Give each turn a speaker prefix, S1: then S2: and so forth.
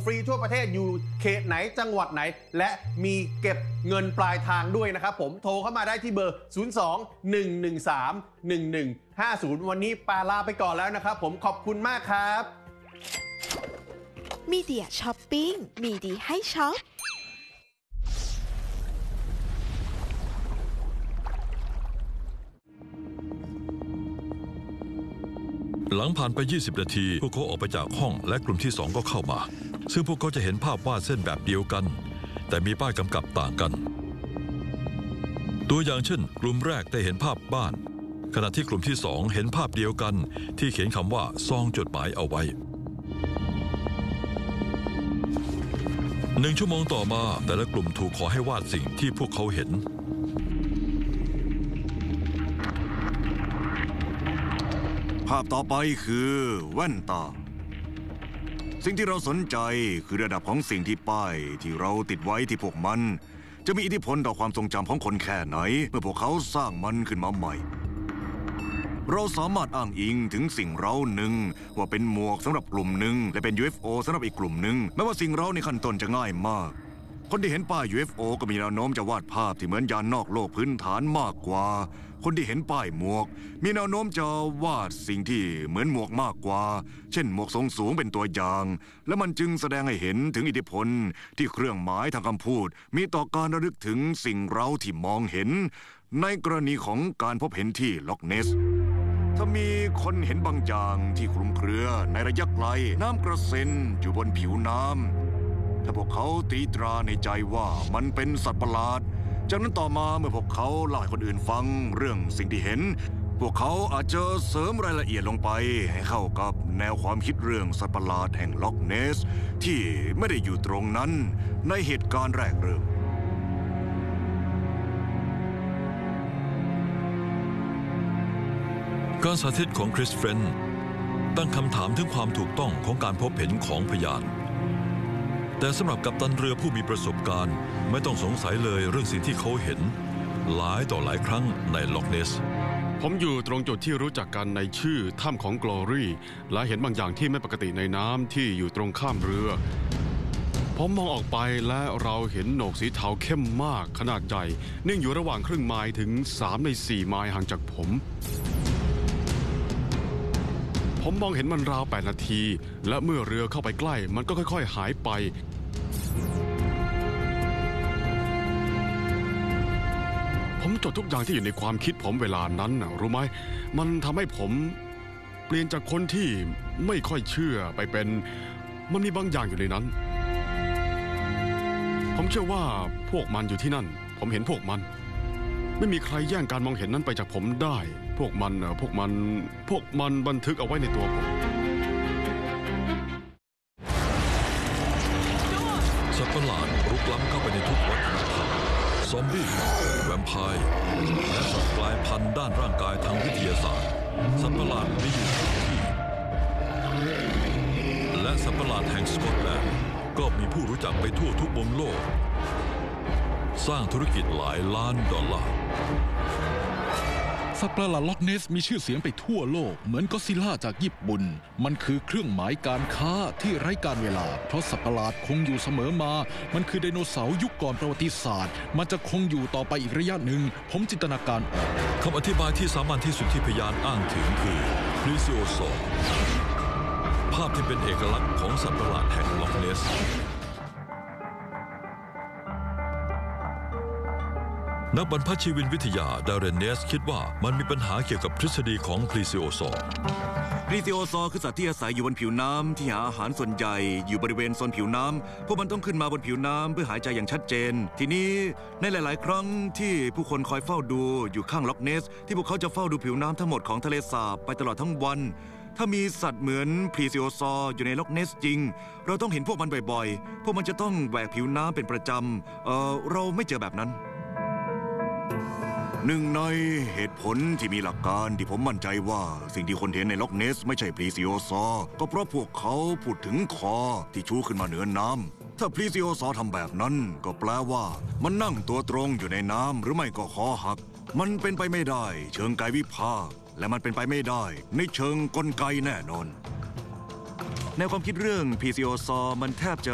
S1: ฟรีทั่วประเทศอยู่เขตไหนจังหวัดไหนและมีเก็บเงินปลายทางด้วยนะครับผมโทรเข้ามาได้ที่เบอร์ 02-113-1150 วันนี้ปาลาไปก่อนแล้วนะครับผมขอบคุณมากครับ
S2: มีเดียช้อปปิ้งมีดีให้ช็อป
S3: หลังผ่านไป20นาทีพวกเขาออกไปจากห้องและกลุ่มที่2ก็เข้ามาซึ่งพวกเขาจะเห็นภาพวาดเส้นแบบเดียวกันแต่มีป้ายกำกับต่างกันตัวอย่างเช่นกลุ่มแรกได้เห็นภาพบ้านขณะที่กลุ่มที่2เห็นภาพเดียวกันที่เขียนคำว่าซองจดหมายเอาไว้1 ชั่วโมงต่อมาแต่ละกลุ่มถูกขอให้วาดสิ่งที่พวกเขาเห็น
S4: ภาพต่อไปคือแว่นตาสิ่งที่เราสนใจคือระดับของสิ่งที่ป้ายที่เราติดไว้ที่พวกมันจะมีอิทธิพลต่อความทรงจำของคนแค่ไหนเมื่อพวกเขาสร้างมันขึ้นมาใหม่เราสามารถอ้างอิงถึงสิ่งเร้าหนึ่งว่าเป็นหมวกสำหรับกลุ่มหนึ่งและเป็น UFO สำหรับอีกกลุ่มหนึ่งแม้ว่าสิ่งเร้าในขั้นต้นจะง่ายมากคนที่เห็นป้าย UFO ก็มีแนวโน้มจะวาดภาพที่เหมือนยานนอกโลกพื้นฐานมากกว่าคนที่เห็นป้ายหมวกมีแนวโน้มจะวาดสิ่งที่เหมือนหมวกมากกว่าเช่นหมวกทรงสูงเป็นตัวอย่างและมันจึงแสดงให้เห็นถึงอิทธิพลที่เครื่องหมายทางคำพูดมีต่อการระลึกถึงสิ่งเร้าที่มองเห็นในกรณีของการพบเห็นที่ล็อกเนสถ้ามีคนเห็นบางอย่างที่คลุมเครือในระยะไกลน้ำกระเซ็นอยู่บนผิวน้ำถ้าพวกเขาตีตราในใจว่ามันเป็นสัตว์ประหลาดจากนั้นต่อมาเมื่อพวกเขาเล่าให้คนอื่นฟังเรื่องสิ่งที่เห็นพวกเขาอาจจะเสริมรายละเอียดลงไปให้เข้ากับแนวความคิดเรื่องสัตว์ประหลาดแห่งล็อกเนสที่ไม่ได้อยู่ตรงนั้นในเหตุการณ์แรกเริ่ม
S3: การสาธิตของคริสเฟรนตั้งคำถามถึงความถูกต้องของการพบเห็นของพยานแต่สำหรับกัปตันเรือผู้มีประสบการณ์ไม่ต้องสงสัยเลยเรื่องสิ่งที่เขาเห็นหลายต่อหลายครั้งในล็อกเนส
S5: ผมอยู่ตรงจุดที่รู้จักกันในชื่อถ้ำของกลอรี่และเห็นบางอย่างที่ไม่ปกติในน้ำที่อยู่ตรงข้ามเรือผมมองออกไปและเราเห็นโหนกสีเทาเข้มมากขนาดใหญ่นิ่งอยู่ระหว่างครึ่งไมล์ถึง3 ใน 4 ไมล์ห่างจากผมมองเห็นมันราว8 นาทีและเมื่อเรือเข้าไปใกล้มันก็ค่อยๆหายไปผมจดทุกอย่างที่อยู่ในความคิดผมเวลานั้นรู้ไหมมันทำให้ผมเปลี่ยนจากคนที่ไม่ค่อยเชื่อไปเป็นมันมีบางอย่างอยู่ในนั้นผมเชื่อว่าพวกมันอยู่ที่นั่นผมเห็นพวกมันไม่มีใครแย่งการมองเห็นนั้นไปจากผมได้พวกมันบันทึกเอาไว้ในตัวผม
S3: สัตว์ประหลาดรุกล้ำเข้าไปในทุกวัฒนธรรมซอมบี้แวมไพร์และสัตว์กลายพันธุ์ด้านร่างกายทางวิทยาศาสตร์สัตว์ประหลาดมีอยู่ทุกที่และสัตว์ประหลาดแห่งสกอตแลนด์ก็มีผู้รู้จักไปทั่วทุกมุมโลกสร้างธุรกิจหลายล้านดอลลาร์
S6: สัตว์ประหลาดล็อกเนสมีชื่อเสียงไปทั่วโลกเหมือนก็อดซิลล่าจากญี่ปุ่นมันคือเครื่องหมายการค้าที่ไร้การเวลาเพราะสัตว์ประหลาดคงอยู่เสมอมามันคือไดโนเสาร์ยุคก่อนประวัติศาสตร์มันจะคงอยู่ต่อไปอีกระยะหนึ่งผมจินตนาการออก
S3: คำอธิบายที่สามัญที่สุดที่พยานอ้างถึงคือพลิซิโอซอร์ภาพที่เป็นเอกลักษณ์ของสัตว์ประหลาดแห่งล็อกเนสนักบรรพชีวินวิทยาดาเรนเนสคิดว่ามันมีปัญหาเกี่ยวกับทฤษฎีของพลิซิโอซอร์
S4: คือสัตว์ที่อาศัยอยู่บนผิวน้ำที่หาอาหารส่วนใหญ่อยู่บริเวณโซนผิวน้ำพวกมันต้องขึ้นมาบนผิวน้ำเพื่อหายใจอย่างชัดเจนทีนี้ในหลายๆครั้งที่ผู้คนคอยเฝ้าดูอยู่ข้างล็อกเนสที่พวกเขาจะเฝ้าดูผิวน้ำทั้งหมดของทะเลสาบไปตลอดทั้งวันถ้ามีสัตว์เหมือนพลิซิโอซอร์อยู่ในล็อกเนสจริงเราต้องเห็นพวกมันบ่อยๆพวกมันจะต้องแหวกผิวน้ำเป็นประจำเราไม่เจอแบบนั้นหนึ่งในเหตุผลที่มีหลักการที่ผมมั่นใจว่าสิ่งที่คนเห็นในล็อกเนสไม่ใช่พลิซิโอซอร์ก็เพราะพวกเขาพูดถึงคอที่ชูขึ้นมาเหนือน้ำถ้าพลิซิโอซอร์ทำแบบนั้นก็แปลว่ามันนั่งตัวตรงอยู่ในน้ำหรือไม่ก็คอหักมันเป็นไปไม่ได้เชิงกายวิภาคและมันเป็นไปไม่ได้ในเชิงกลไกแน่นอนแนวความคิดเรื่องพลิซิโอซอร์มันแทบจะ